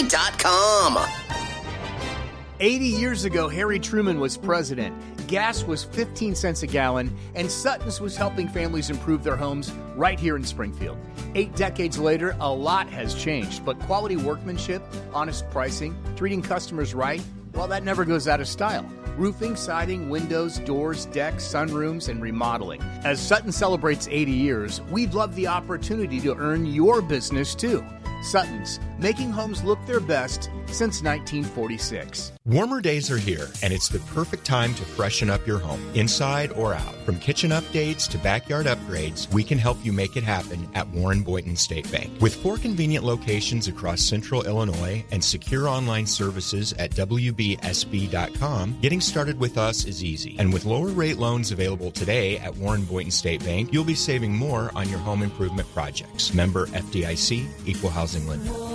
WeatherTech.com. 80 years ago, Harry Truman was president. Gas was 15 cents a gallon, and Sutton's was helping families improve their homes right here in Springfield. 8 decades later, a lot has changed, but quality workmanship, honest pricing, treating customers right, well, that never goes out of style. Roofing, siding, windows, doors, decks, sunrooms, and remodeling. As Sutton celebrates 80 years, we'd love the opportunity to earn your business too. Sutton's, making homes look their best since 1946. Warmer days are here, and it's the perfect time to freshen up your home, inside or out. From kitchen updates to backyard upgrades, we can help you make it happen at Warren Boynton State Bank. With 4 convenient locations across central Illinois and secure online services at WBSB.com, getting started with us is easy. And with lower rate loans available today at Warren Boynton State Bank, you'll be saving more on your home improvement projects. Member FDIC, Equal Housing Lender.